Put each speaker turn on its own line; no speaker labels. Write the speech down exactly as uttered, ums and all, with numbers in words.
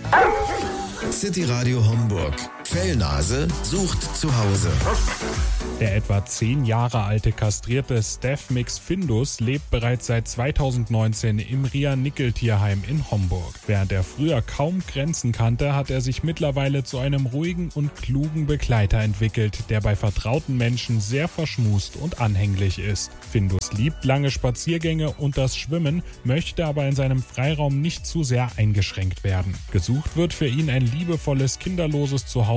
City Radio Homburg. Fellnase sucht zu Hause.
Der etwa zehn Jahre alte kastrierte Staff Mix Findus lebt bereits seit zweitausendneunzehn im Ria-Nickel-Tierheim in Homburg. Während er früher kaum Grenzen kannte, hat er sich mittlerweile zu einem ruhigen und klugen Begleiter entwickelt, der bei vertrauten Menschen sehr verschmust und anhänglich ist. Findus liebt lange Spaziergänge und das Schwimmen, möchte aber in seinem Freiraum nicht zu sehr eingeschränkt werden. Gesucht wird für ihn ein liebevolles, kinderloses Zuhause